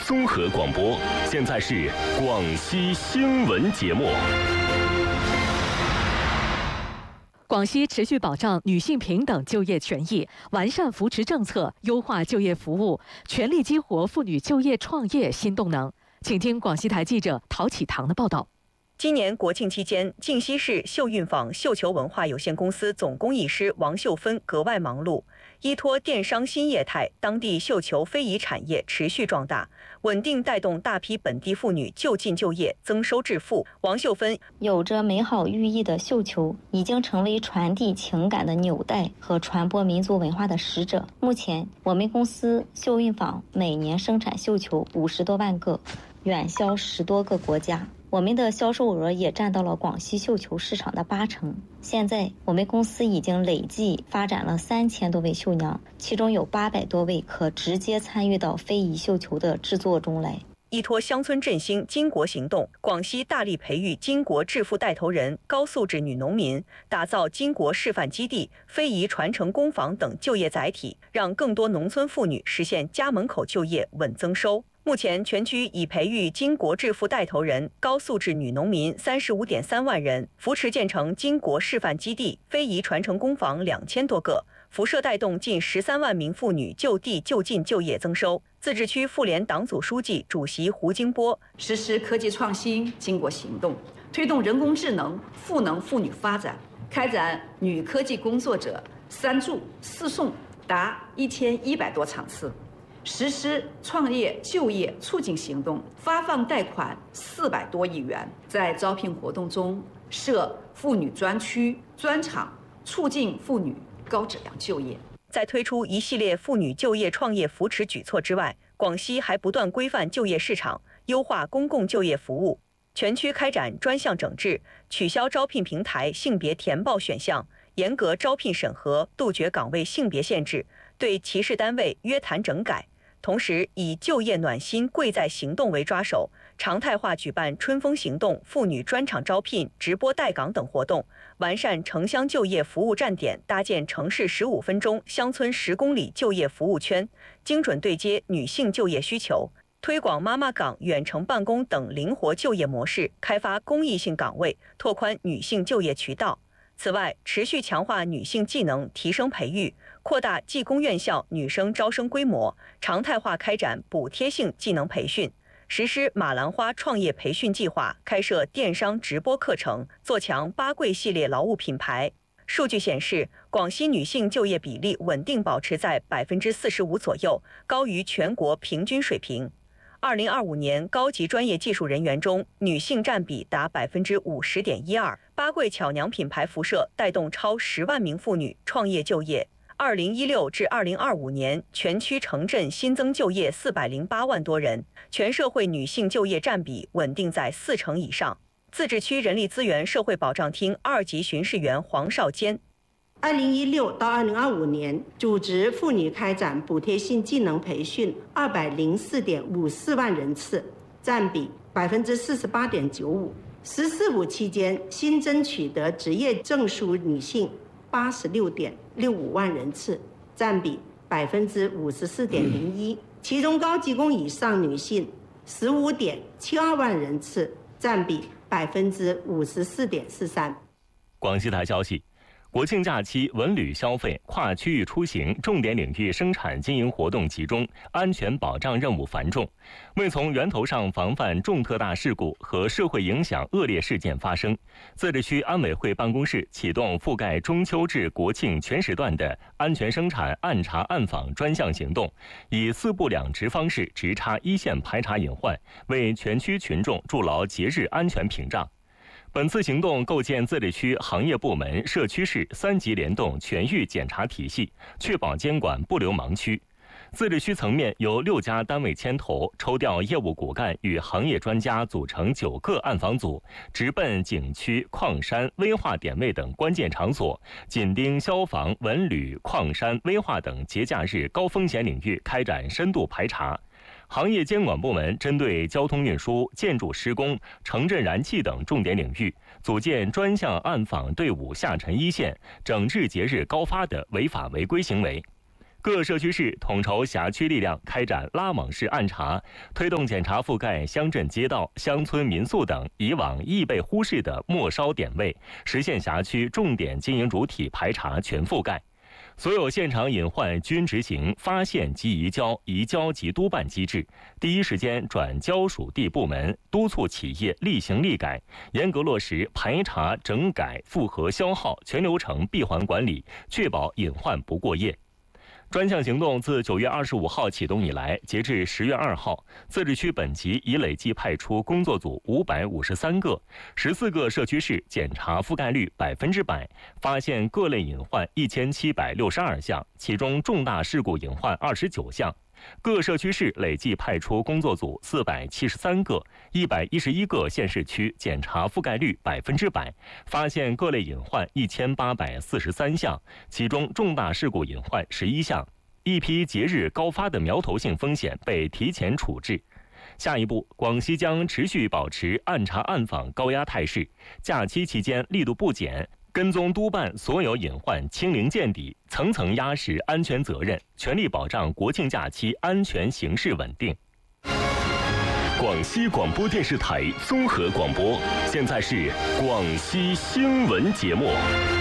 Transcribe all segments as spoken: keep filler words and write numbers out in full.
综合广播，现在是广西新闻节目。 广西持续保障女性平等就业权益，完善扶持政策，优化就业服务，全力激活妇女就业创业新动能。请听广西台记者陶启堂的报道。 今年国庆期间，靖西市绣运坊绣球文化有限公司总工艺师王秀芬格外忙碌，依托电商新业态，当地绣球非遗产业持续壮大，稳定带动大批本地妇女就近就业，增收致富。王秀芬有着美好寓意的绣球，已经成为传递情感的纽带和传播民族文化的使者。目前，我们公司绣运坊每年生产绣球五十多万个，远销十多个国家。我们的销售额也占到了广西绣球市场的八成。现在，我们公司已经累计发展了三千多位绣娘，其中有八百多位可直接参与到非遗绣球的制作中来。 依托乡村振兴巾帼行动，广西大力培育巾帼致富带头人、高素质女农民，打造巾帼示范基地、非遗传承工坊等就业载体，让更多农村妇女实现家门口就业稳增收。目前，全区已培育巾帼致富带头人、高素质女农民三十五点三万人，扶持建成巾帼示范基地、非遗传承工坊两千多个，辐射带动近十三万名妇女就地就近就业增收。自治区妇联党组书记、主席胡金波实施科技创新巾帼行动，推动人工智能赋能妇女发展，开展女科技工作者三助四送达一千一百多场次。实施创业就业促进行动，发放贷款四百多亿元，在招聘活动中设妇女专区、专场，促进妇女高质量就业。 在推出一系列妇女就业创业扶持举措之外，广西还不断规范就业市场，优化公共就业服务，全区开展专项整治，取消招聘平台性别填报选项，严格招聘审核，杜绝岗位性别限制，对歧视单位约谈整改。同时，以就业暖心贵在行动为抓手，常态化举办春风行动、妇女专场招聘、直播带岗等活动，完善城乡就业服务站点，搭建城市十五分钟、乡村十公里就业服务圈，精准对接女性就业需求，推广妈妈岗、远程办公等灵活就业模式，开发公益性岗位，拓宽女性就业渠道。此外，持续强化女性技能提升培育，扩大技工院校女生招生规模，常态化开展补贴性技能培训，实施马兰花创业培训计划，开设电商直播课程，做强八贵系列劳务品牌。数据显示，广西女性就业比例稳定保持在百分之四十五左右，高于全国平均水平。二零二五年高级专业技术人员中，女性占比达百分之五十点一二。八贵巧娘品牌辐射带动超十万名妇女创业就业。二零一六至二零二五年，全区城镇新增就业四百零八万多人，全社会女性就业占比稳定在四成以上。自治区人力资源社会保障厅二级巡视员黄少坚。 二零一六到二零二五年，组织妇女开展补贴性技能培训二百零四点五四万人次，占比百分之四十八点九五。十四五期间，新增取得职业证书女性八十六点六五万人次，占比百分之五十四点零一。其中高级工以上女性十五点七二万人次，占比百分之五十四点四三。 广西台消息。国庆假期文旅消费、跨区域出行重点领域生产经营活动集中，安全保障任务繁重。为从源头上防范重特大事故和社会影响恶劣事件发生，自治区安委会办公室启动覆盖中秋至国庆全时段的安全生产暗查暗访专项行动，以四部两直方式直插一线排查隐患，为全区群众筑牢节日安全屏障。本次行动构建自治区行业部门、社区市三级联动全域检查体系，确保监管不留盲区。自治区层面由六家单位牵头，抽调业务骨干与行业专家组成九个暗访组，直奔景区、矿山、危化点位等关键场所，紧盯消防、文旅、矿山、危化等节假日高风险领域开展深度排查。行业监管部门针对交通运输、建筑施工、城镇燃气等重点领域，组建专项暗访队伍下沉一线，整治节日高发的违法违规行为。 各社区市统筹辖区力量开展拉网式暗查，推动检查覆盖乡镇街道、乡村民宿等以往易被忽视的末梢点位，实现辖区重点经营主体排查全覆盖。所有现场隐患均执行发现即移交、移交即督办机制，第一时间转交属地部门，督促企业立行立改，严格落实排查、整改、复核、消耗全流程闭环管理，确保隐患不过夜。专项行动自九月二十五号启动以来，截至十月二号，自治区本级已累计派出工作组五百五十三个，十四个社区市检查覆盖率百分之百，发现各类隐患一千七百六十二项，其中重大事故隐患二十九项。各社区市累计派出工作组四百七十三个，一百一十一个县市区检查覆盖率百分之百，发现各类隐患一千八百四十三项，其中重大事故隐患十一项。一批节日高发的苗头性风险被提前处置。下一步，广西将持续保持暗查暗访高压态势，假期期间力度不减，跟踪督办所有隐患清零见底，层层压实安全责任，全力保障国庆假期安全形势稳定。 广西广播电视台综合广播，现在是广西新闻节目。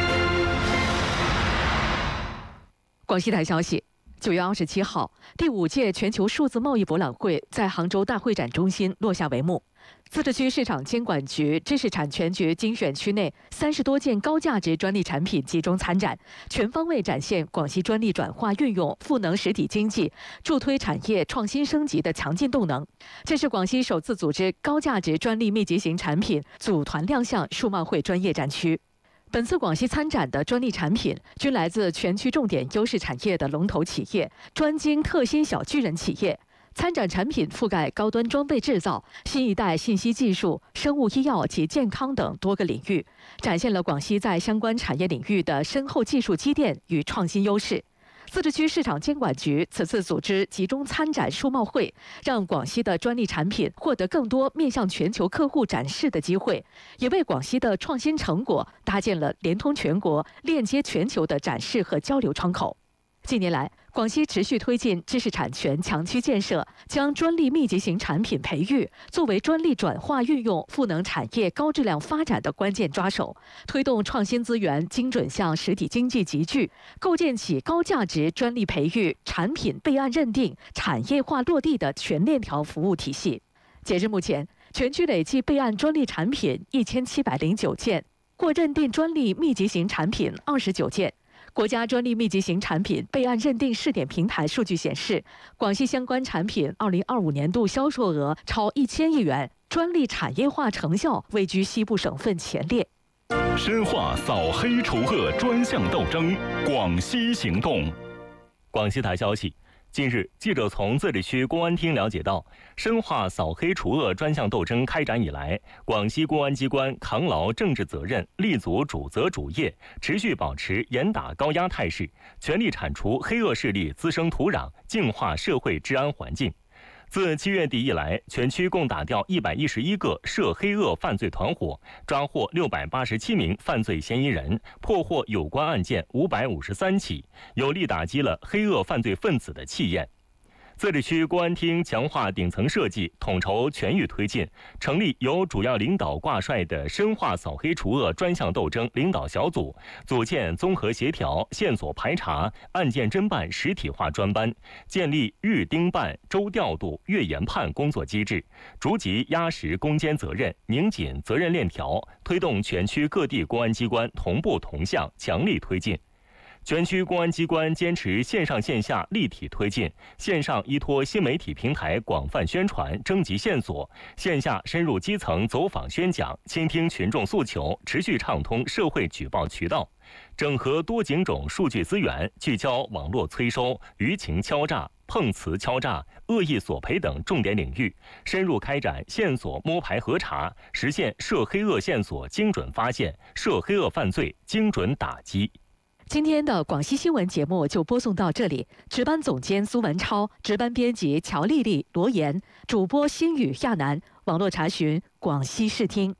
广西台消息，九月二十七号，第五届全球数字贸易博览会在杭州大会展中心落下帷幕。自治区市场监管局、知识产权局精选区内三十多件高价值专利产品集中参展，全方位展现广西专利转化运用赋能实体经济、助推产业创新升级的强劲动能。这是广西首次组织高价值专利密集型产品组团亮相数贸会专业展区。本次广西参展的专利产品均来自全区重点优势产业的龙头企业、专精特新小巨人企业。参展产品覆盖高端装备制造、新一代信息技术、生物医药及健康等多个领域，展现了广西在相关产业领域的深厚技术积淀与创新优势。自治区市场监管局此次组织集中参展数贸会，让广西的专利产品获得更多面向全球客户展示的机会，也为广西的创新成果搭建了连通全国、链接全球的展示和交流窗口。近年来，广西持续推进知识产权强区建设，将专利密集型产品培育作为专利转化运用赋能产业高质量发展的关键抓手，推动创新资源精准向实体经济集聚，构建起高价值专利培育、产品备案认定、产业化落地的全链条服务体系。截至目前，全区累计备案专利产品一千七百零九件，获认定专利密集型产品二十九件。国家专利密集型产品备案认定试点平台数据显示，广西相关产品二零二五年度销售额超一千亿元，专利产业化成效位居西部省份前列。 深化扫黑除恶专项斗争，广西行动。 广西台消息，近日，记者从自治区公安厅了解到，深化扫黑除恶专项斗争开展以来，广西公安机关扛牢政治责任，立足主责主业，持续保持严打高压态势，全力铲除黑恶势力滋生土壤，净化社会治安环境。自七月底以来，全区共打掉一百一十一个涉黑恶犯罪团伙，抓获六百八十七名犯罪嫌疑人，破获有关案件五百五十三起，有力打击了黑恶犯罪分子的气焰。自治区公安厅强化顶层设计，统筹全域推进，成立由主要领导挂帅的深化扫黑除恶专项斗争领导小组，组建综合协调、线索排查、案件侦办实体化专班，建立日盯办、周调度、月研判工作机制，逐级压实攻坚责任，拧紧责任链条，推动全区各地公安机关同步同向，强力推进。全区公安机关坚持线上线下立体推进，线上依托新媒体平台广泛宣传、征集线索，线下深入基层走访宣讲，倾听群众诉求，持续畅通社会举报渠道，整合多警种数据资源，聚焦网络催收、舆情敲诈、碰瓷敲诈、恶意索赔等重点领域，深入开展线索摸排核查，实现涉黑恶线索精准发现、涉黑恶犯罪精准打击。 今天的广西新闻节目就播送到这里，值班总监苏文超，值班编辑乔丽丽、罗岩，主播星宇、亚楠，网络查询广西视听。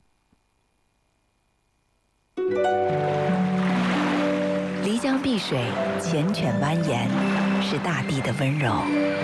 漓江碧水，缱绻蜿蜒， 是大地的温柔。